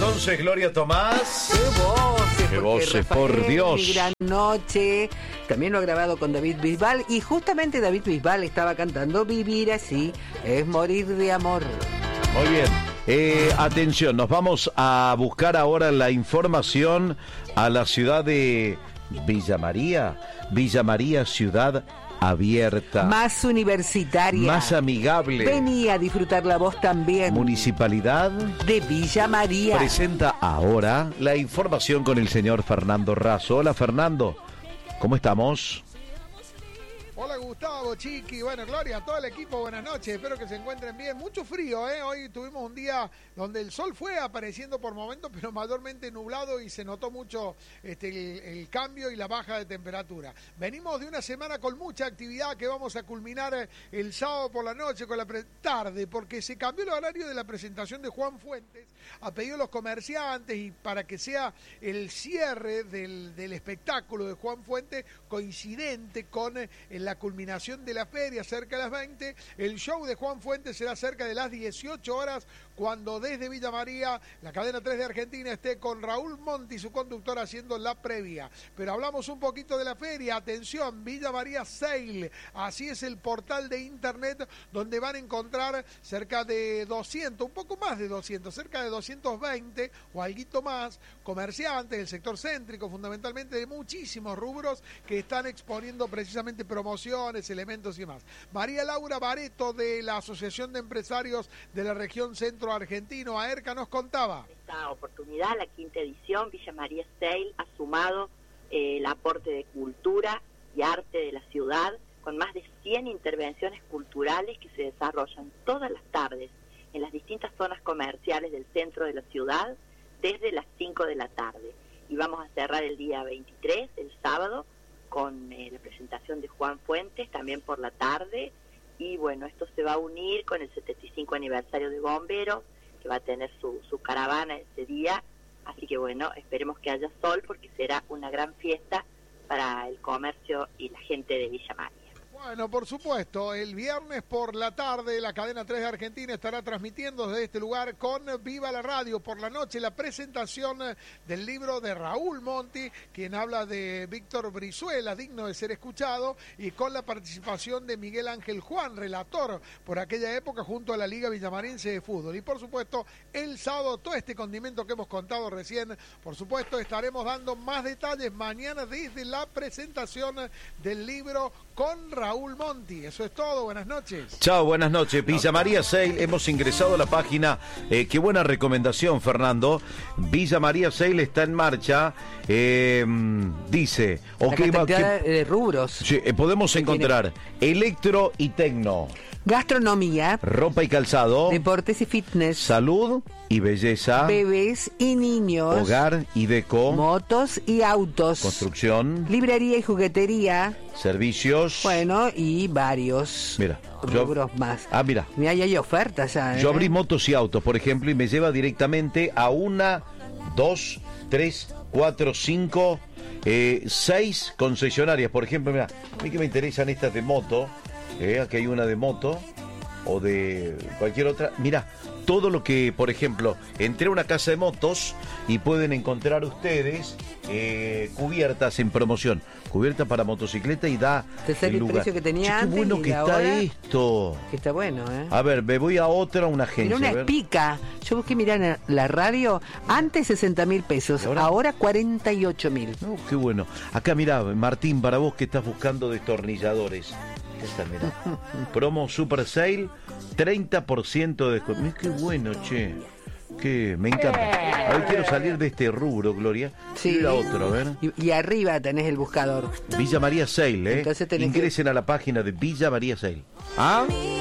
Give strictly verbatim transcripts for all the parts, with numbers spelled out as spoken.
entonces, Gloria Tomás. ¡Qué voces! ¡Qué voces, Rafael, por Dios! Mi gran noche. También lo ha grabado con David Bisbal. Y justamente David Bisbal estaba cantando Vivir así es morir de amor. Muy bien. Eh, atención, nos vamos a buscar ahora la información a la ciudad de Villa María. Villa María, ciudad abierta. Más universitaria. Más amigable. Vení a disfrutar la voz también. Municipalidad de Villa María. Presenta ahora la información con el señor Fernando Razo. Hola, Fernando. ¿Cómo estamos? Hola Gustavo, Chiqui, bueno, Gloria, todo el equipo, buenas noches, espero que se encuentren bien. Mucho frío, ¿eh? Hoy tuvimos un día donde el sol fue apareciendo por momentos, pero mayormente nublado y se notó mucho este, el, el cambio y la baja de temperatura. Venimos de una semana con mucha actividad que vamos a culminar el sábado por la noche, con la pre- tarde, porque se cambió el horario de la presentación de Juan Fuentes a pedido de los comerciantes y para que sea el cierre del, del espectáculo de Juan Fuentes coincidente con el la culminación de la feria cerca de las veinte. El show de Juan Fuentes será cerca de las dieciocho horas, cuando desde Villa María, la cadena tres de Argentina, esté con Raúl Monti, su conductor, haciendo la previa. Pero hablamos un poquito de la feria. Atención, Villa María Sale, así es el portal de internet donde van a encontrar cerca de doscientos, un poco más de doscientos, cerca de doscientos veinte o alguito más, comerciantes del sector céntrico, fundamentalmente de muchísimos rubros, que están exponiendo precisamente promociones, elementos y más. María Laura Bareto, de la Asociación de Empresarios de la Región Centro Argentino, AERCA, nos contaba. Esta oportunidad, la quinta edición, Villa María Sale, ha sumado eh, el aporte de cultura y arte de la ciudad, con más de cien intervenciones culturales que se desarrollan todas las tardes en las distintas zonas comerciales del centro de la ciudad, desde las cinco de la tarde. Y vamos a cerrar el día veintitrés, el sábado, con eh, la presentación de Juan Fuentes, también por la tarde. Y bueno, esto se va a unir con el setenta y cinco aniversario de Bomberos, que va a tener su, su caravana ese día. Así que bueno, esperemos que haya sol, porque será una gran fiesta para el comercio y la gente de Villa María. Bueno, por supuesto, el viernes por la tarde la cadena tres de Argentina estará transmitiendo desde este lugar con Viva la Radio. Por la noche la presentación del libro de Raúl Monti, quien habla de Víctor Brizuela, digno de ser escuchado, y con la participación de Miguel Ángel Juan, relator por aquella época junto a la Liga Villamarense de Fútbol. Y por supuesto, el sábado, todo este condimento que hemos contado recién, por supuesto, estaremos dando más detalles mañana desde la presentación del libro con Raúl Monti. Eso es todo, buenas noches. Chao, buenas noches. Villa María Sale, hemos ingresado a la página. Eh, qué buena recomendación, Fernando. Villa María Sale está en marcha. Eh, dice, La okay, cantidad que, de rubros. sí, eh, podemos encontrar tiene... electro y tecno, gastronomía, ropa y calzado, deportes y fitness, salud y belleza, bebés y niños, hogar y deco, motos y autos, construcción, librería y juguetería, servicios, bueno, y varios mira, yo, rubros más. Ah, mira. Mira, ahí hay ofertas ya, ¿eh? Yo abrí motos y autos, por ejemplo, y me lleva directamente a una, dos, tres, cuatro, cinco, eh, seis concesionarias. Por ejemplo, mira, a mí que me interesan estas de moto, eh, aquí hay una de moto o de cualquier otra. Mira, todo lo que, por ejemplo, entré a una casa de motos y pueden encontrar ustedes eh, cubiertas en promoción, cubierta para motocicleta, y da Tercer el lugar. precio que tenía Che, qué antes, bueno y que está ahora, esto. que está bueno, ¿eh? A ver, me voy a otra, una agencia. Mira, a una ver. espica. Yo busqué, mirar en la radio, antes sesenta mil pesos, ¿Y ahora? ahora cuarenta y ocho mil. No, qué bueno. Acá, mirá, Martín, para vos que estás buscando destornilladores. ¿Qué tal, mirá? Promo Super Sale, treinta por ciento de descuento. Mirá, qué bueno, che. Que me encanta. A ver, quiero salir de este rubro, Gloria. Sí. Ir a otro, a ver. Y, y arriba tenés el buscador. Villa María Sale, ¿eh? Entonces tenés Ingresen que... a la página de Villa María Sale. ¿Ah?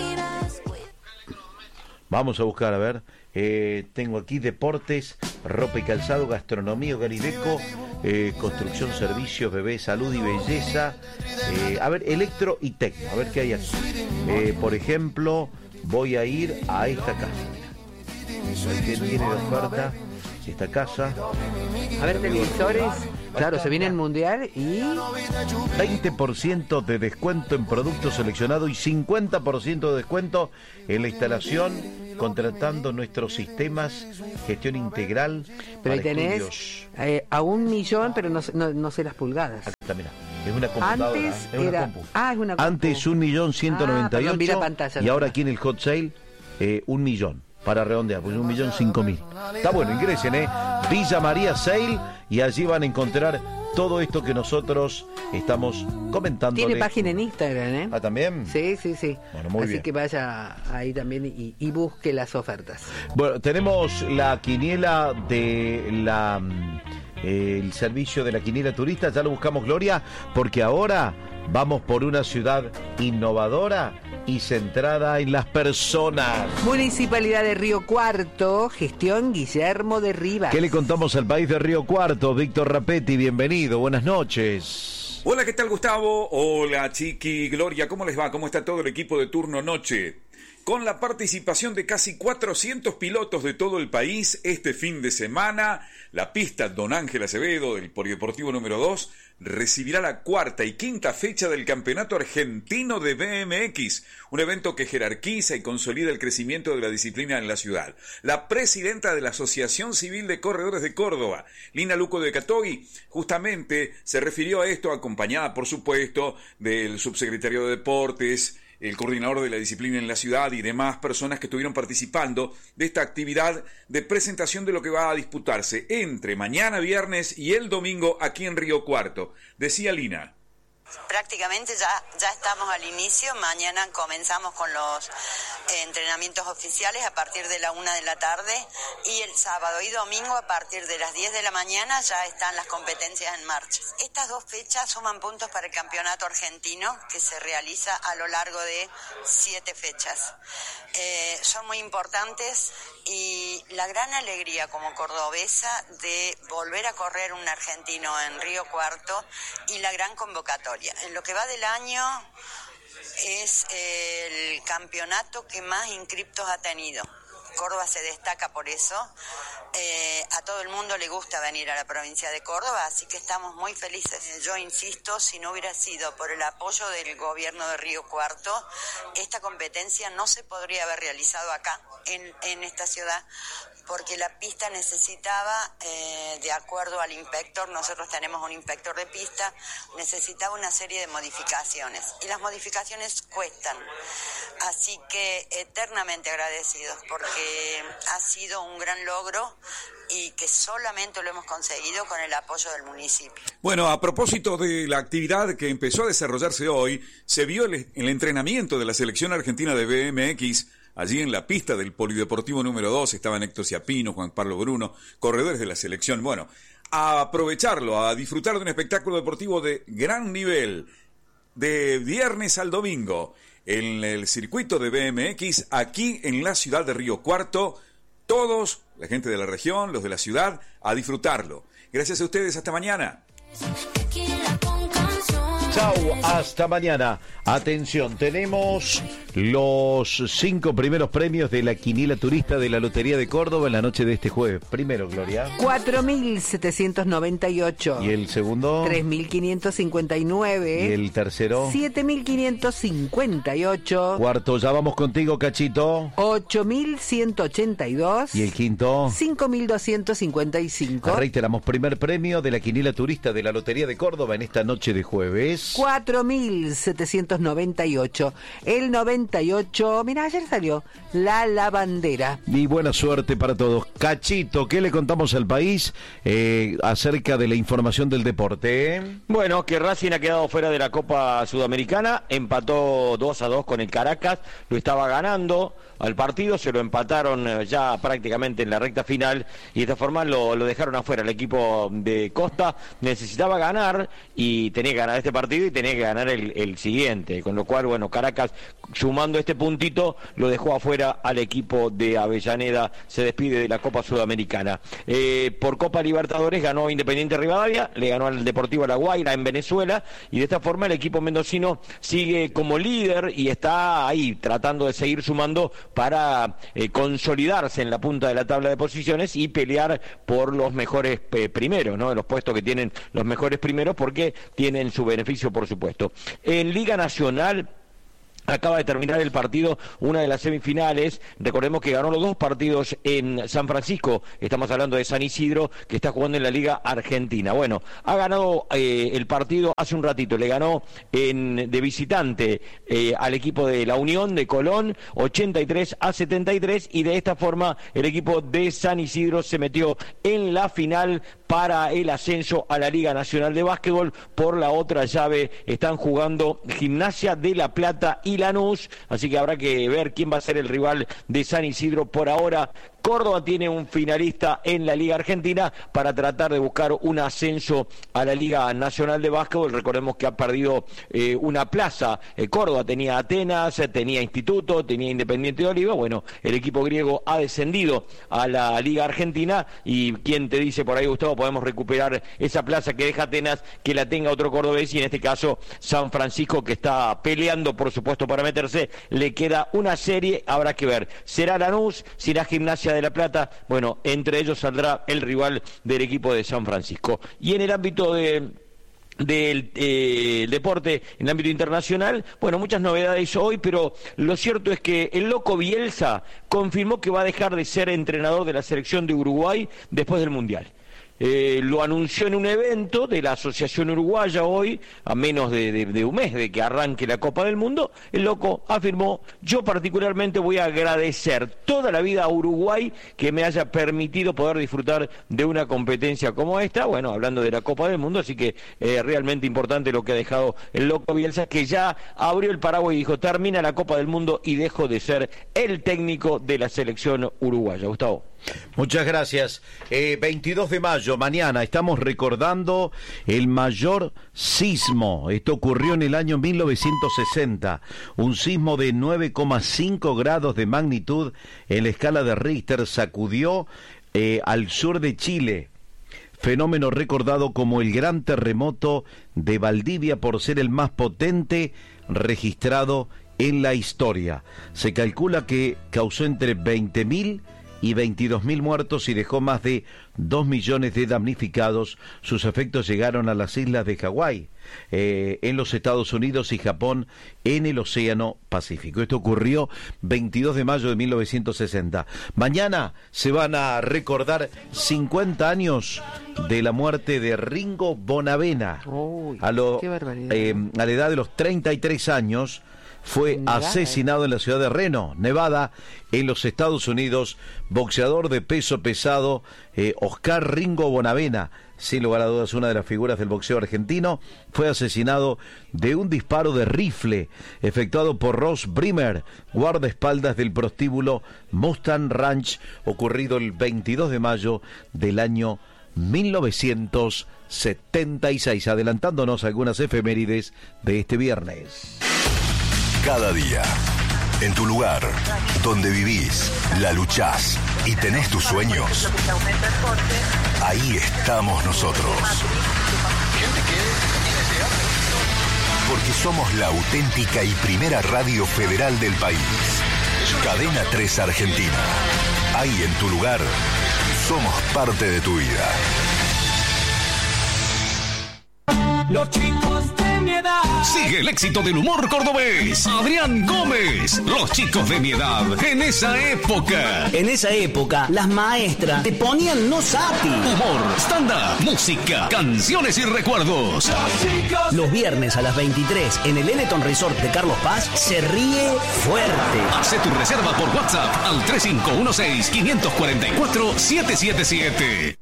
Vamos a buscar, a ver. Eh, tengo aquí deportes, ropa y calzado, gastronomía, hogar y deco, eh, construcción, servicios, bebé, salud y belleza. Eh, a ver, electro y tecno. A ver qué hay aquí. Eh, por ejemplo, voy a ir a esta casa. ¿Qué tiene de oferta esta casa? A ver, televisores, Claro, se viene el Mundial y... veinte por ciento de descuento en productos seleccionados y cincuenta por ciento de descuento en la instalación, contratando nuestros sistemas, gestión integral. Pero ahí tenés eh, a un millón, pero no, no, no sé las pulgadas. Acá, mira, es una computadora. Antes es una era... compu. Ah, es una compu. Antes un millón ciento noventa y ocho, ah, perdón, pantalla, y no, ahora no. aquí en el hot sale, eh, un millón. Para redondear, pues un millón cinco mil. Está bueno, ingresen, ¿eh? Villa María Sale, y allí van a encontrar todo esto que nosotros estamos comentando. Tiene página en Instagram, ¿eh? Ah, ¿también? Sí, sí, sí. Bueno, muy Así bien. que vaya ahí también y, y busque las ofertas. Bueno, tenemos la quiniela de la eh, el servicio de la quiniela turista, ya lo buscamos, Gloria, porque ahora vamos por una ciudad innovadora y centrada en las personas. Municipalidad de Río Cuarto, gestión Guillermo de Rivas. ¿Qué le contamos al país de Río Cuarto? Víctor Rapetti, bienvenido, buenas noches. Hola, ¿qué tal, Gustavo? Hola, Chiqui, Gloria, ¿cómo les va? ¿Cómo está todo el equipo de Turno Noche? Con la participación de casi cuatrocientos pilotos de todo el país, este fin de semana, la pista Don Ángel Acevedo del Polideportivo número dos recibirá la cuarta y quinta fecha del Campeonato Argentino de B M X, un evento que jerarquiza y consolida el crecimiento de la disciplina en la ciudad. La presidenta de la Asociación Civil de Corredores de Córdoba, Lina Luco de Catogui, justamente se refirió a esto, acompañada, por supuesto, del subsecretario de Deportes, el coordinador de la disciplina en la ciudad y demás personas que estuvieron participando de esta actividad de presentación de lo que va a disputarse entre mañana viernes y el domingo aquí en Río Cuarto. Decía Lina. Prácticamente ya, ya estamos al inicio. Mañana comenzamos con los eh, entrenamientos oficiales a partir de la una de la tarde, y el sábado y domingo a partir de las diez de la mañana ya están las competencias en marcha. Estas dos fechas suman puntos para el campeonato argentino, que se realiza a lo largo de siete fechas. Eh, son muy importantes, y la gran alegría como cordobesa de volver a correr un argentino en Río Cuarto, y la gran convocatoria. En lo que va del año es el campeonato que más inscriptos ha tenido. Córdoba se destaca por eso. Eh, a todo el mundo le gusta venir a la provincia de Córdoba, así que estamos muy felices. Yo insisto, si no hubiera sido por el apoyo del gobierno de Río Cuarto, esta competencia no se podría haber realizado acá, en, en esta ciudad, porque la pista necesitaba, eh, de acuerdo al inspector, nosotros tenemos un inspector de pista, necesitaba una serie de modificaciones, y las modificaciones cuestan. Así que eternamente agradecidos, porque ha sido un gran logro y que solamente lo hemos conseguido con el apoyo del municipio. Bueno, a propósito de la actividad que empezó a desarrollarse hoy, se vio el, el entrenamiento de la selección argentina de B M X. Allí en la pista del Polideportivo número dos estaban Héctor Ciapino, Juan Pablo Bruno, corredores de la selección. Bueno, a aprovecharlo, a disfrutar de un espectáculo deportivo de gran nivel, de viernes al domingo, en el circuito de B M X, aquí en la ciudad de Río Cuarto. Todos, la gente de la región, los de la ciudad, a disfrutarlo. Gracias a ustedes, hasta mañana. Chau, hasta mañana. Atención, tenemos los cinco primeros premios de la quiniela turista de la Lotería de Córdoba en la noche de este jueves. Primero, Gloria. cuatro mil setecientos noventa y ocho. ¿Y el segundo? tres mil quinientos cincuenta y nueve. ¿Y el tercero? siete mil quinientos cincuenta y ocho. Cuarto, ya vamos contigo, Cachito. ocho mil ciento ochenta y dos. ¿Y el quinto? cinco mil doscientos cincuenta y cinco. Reiteramos, primer premio de la quiniela turista de la Lotería de Córdoba en esta noche de jueves. cuatro mil setecientos noventa y ocho. El noventa y ocho, mira, ayer salió La Lavandera. Y buena suerte para todos. Cachito, ¿qué le contamos al país eh, acerca de la información del deporte? Bueno, que Racing ha quedado fuera de la Copa Sudamericana, empató dos a dos con el Caracas, lo estaba ganando al partido, se lo empataron ya prácticamente en la recta final, y de esta forma lo, lo dejaron afuera. El equipo de Costa necesitaba ganar, y tenía que ganar este partido y tenía que ganar el, el siguiente, con lo cual, bueno, Caracas, sumando este puntito, lo dejó afuera al equipo de Avellaneda, se despide de la Copa Sudamericana. Eh, por Copa Libertadores ganó Independiente Rivadavia, le ganó al Deportivo La Guaira en Venezuela, y de esta forma el equipo mendocino sigue como líder y está ahí tratando de seguir sumando para eh, consolidarse en la punta de la tabla de posiciones y pelear por los mejores eh, primeros, ¿no? Los puestos que tienen los mejores primeros, porque tienen su beneficio, por supuesto. En Liga Nacional acaba de terminar el partido, una de las semifinales. Recordemos que ganó los dos partidos en San Francisco. Estamos hablando de San Isidro, que está jugando en la Liga Argentina. Bueno, ha ganado eh, el partido hace un ratito. Le ganó en, de visitante eh, al equipo de la Unión de Colón, ochenta y tres a setenta y tres, y de esta forma el equipo de San Isidro se metió en la final para el ascenso a la Liga Nacional de Básquetbol. Por la otra llave están jugando Gimnasia de La Plata y Lanús, así que habrá que ver quién va a ser el rival de San Isidro. Por ahora Córdoba tiene un finalista en la Liga Argentina para tratar de buscar un ascenso a la Liga Nacional de Básquetbol. Recordemos que ha perdido eh, una plaza. Eh, Córdoba tenía Atenas, tenía Instituto, tenía Independiente de Oliva. Bueno, el equipo griego ha descendido a la Liga Argentina, y quién te dice por ahí, Gustavo, podemos recuperar esa plaza que deja Atenas, que la tenga otro cordobés, y en este caso San Francisco, que está peleando por supuesto para meterse. Le queda una serie, habrá que ver. ¿Será Lanús? ¿Será Gimnasia de La Plata? Bueno, entre ellos saldrá el rival del equipo de San Francisco. Y en el ámbito de del eh, deporte, en el ámbito internacional, bueno, muchas novedades hoy, pero lo cierto es que el loco Bielsa confirmó que va a dejar de ser entrenador de la selección de Uruguay después del Mundial. Eh, lo anunció en un evento de la Asociación Uruguaya hoy, a menos de, de, de un mes de que arranque la Copa del Mundo. El loco afirmó: yo particularmente voy a agradecer toda la vida a Uruguay que me haya permitido poder disfrutar de una competencia como esta, bueno, hablando de la Copa del Mundo. Así que eh, realmente importante lo que ha dejado el loco Bielsa, que ya abrió el paraguas y dijo: termina la Copa del Mundo y dejo de ser el técnico de la selección uruguaya. Gustavo. Muchas gracias. Eh, veintidós de mayo, mañana, estamos recordando el mayor sismo. Esto ocurrió en el año mil novecientos sesenta. Un sismo de nueve coma cinco grados de magnitud en la escala de Richter sacudió eh, al sur de Chile. Fenómeno recordado como el gran terremoto de Valdivia por ser el más potente registrado en la historia. Se calcula que causó entre veinte mil y veintidós mil muertos y dejó más de dos millones de damnificados. Sus efectos llegaron a las islas de Hawái, eh, en los Estados Unidos y Japón, en el Océano Pacífico. Esto ocurrió veintidós de mayo de mil novecientos sesenta. Mañana se van a recordar cincuenta años de la muerte de Ringo Bonavena. Uy, a, lo, qué barbaridad. eh, a la edad de los treinta y tres años fue asesinado en la ciudad de Reno, Nevada, en los Estados Unidos. Boxeador de peso pesado, eh, Oscar Ringo Bonavena, sin lugar a dudas una de las figuras del boxeo argentino, fue asesinado de un disparo de rifle efectuado por Ross Brimmer, guardaespaldas del prostíbulo Mustang Ranch, ocurrido el veintidós de mayo del año mil novecientos setenta y seis, adelantándonos algunas efemérides de este viernes. Cada día, en tu lugar, donde vivís, la luchás y tenés tus sueños, ahí estamos nosotros. Porque somos la auténtica y primera radio federal del país. Cadena tres Argentina. Ahí en tu lugar, somos parte de tu vida. Los chicos de mi edad. Sigue el éxito del humor cordobés. Adrián Gómez. Los chicos de mi edad. En esa época. En esa época, las maestras te ponían no sati. Humor, stand-up, música, canciones y recuerdos. Los, Los viernes a las veintitrés en el Eleton Resort de Carlos Paz se ríe fuerte. Hace tu reserva por WhatsApp al tres cinco uno seis, cinco cuatro cuatro, siete siete siete.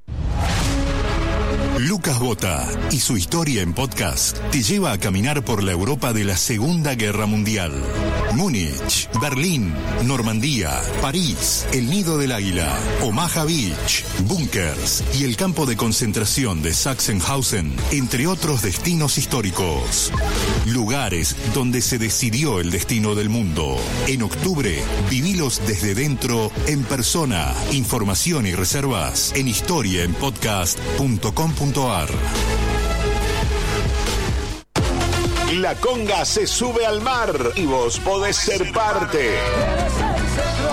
Lucas Bota y su historia en podcast te lleva a caminar por la Europa de la Segunda Guerra Mundial. Múnich, Berlín, Normandía, París, el Nido del Águila, Omaha Beach, búnkers y el campo de concentración de Sachsenhausen, entre otros destinos históricos. Lugares donde se decidió el destino del mundo. En octubre, vivilos desde dentro, en persona. Información y reservas en historia en podcast punto com punto a r. La conga se sube al mar y vos podés ser parte.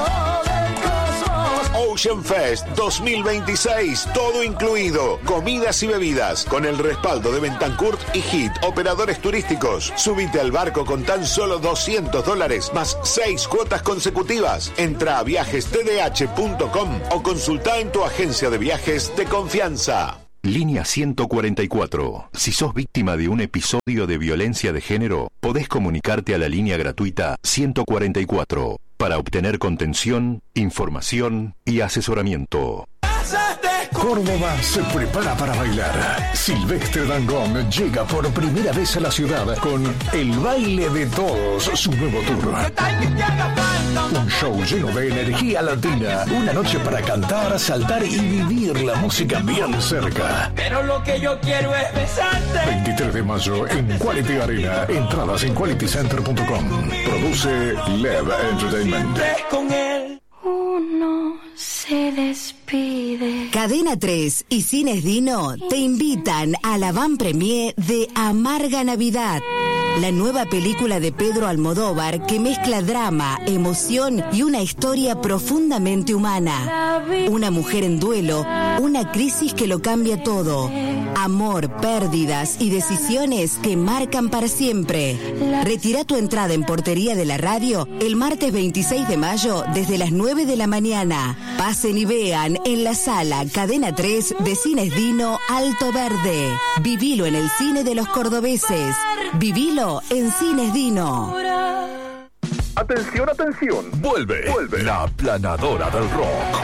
Construction Fest dos mil veintiséis, todo incluido, comidas y bebidas, con el respaldo de Bentancourt y Hit, operadores turísticos. Subite al barco con tan solo doscientos dólares, más seis cuotas consecutivas. Entra a viajes t d h punto com o consulta en tu agencia de viajes de confianza. Línea ciento cuarenta y cuatro. Si sos víctima de un episodio de violencia de género, podés comunicarte a la línea gratuita ciento cuarenta y cuatro para obtener contención, información y asesoramiento. Córdoba se prepara para bailar. Silvestre Dangond llega por primera vez a la ciudad con El Baile de Todos, su nuevo tour. Un show lleno de energía latina, una noche para cantar, saltar y vivir la música bien cerca. Pero lo que yo quiero es besarte. veintitrés de mayo en Quality Arena. Entradas en quality center punto com. Produce Lev Entertainment. Con él. Uno se despide. Cadena tres y Cines Dino te invitan a la van premier de Amarga Navidad, la nueva película de Pedro Almodóvar que mezcla drama, emoción y una historia profundamente humana. Una mujer en duelo, una crisis que lo cambia todo. Amor, pérdidas y decisiones que marcan para siempre. Retira tu entrada en Portería de la Radio el martes veintiséis de mayo desde las nueve de la mañana. Pasen y vean en la sala Cadena tres de Cines Dino Alto Verde. Vivilo en el cine de los cordobeses. Vivilo en Cines Dino. Atención, atención. Vuelve, Vuelve. La Planadora del Rock.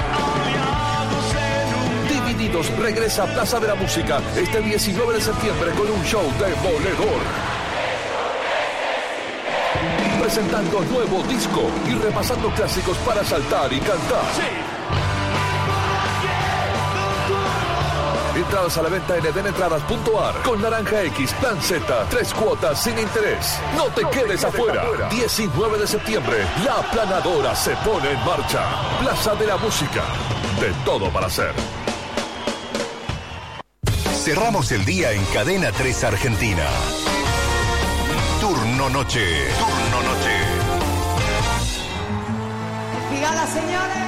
Divididos regresa a Plaza de la Música este diecinueve de septiembre con un show demoledor. Presentando nuevo disco y repasando clásicos para saltar y cantar. Sí. Entradas a la venta en edenentradas punto a r con Naranja X, Plan Z, tres cuotas sin interés. No te, no quedes, te quedes afuera. afuera. diecinueve de septiembre, La Planadora se pone en marcha. Plaza de la Música. De todo para hacer. Cerramos el día en Cadena tres Argentina. Turno Noche. Turno Noche. Fíjala, señores.